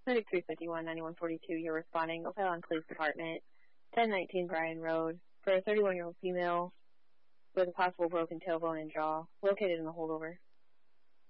Medic 351, 9142, you're responding. O'Fallon Police Department, 1019 Bryan Road, for a 31-year-old female with a possible broken tailbone and jaw, located in the holdover.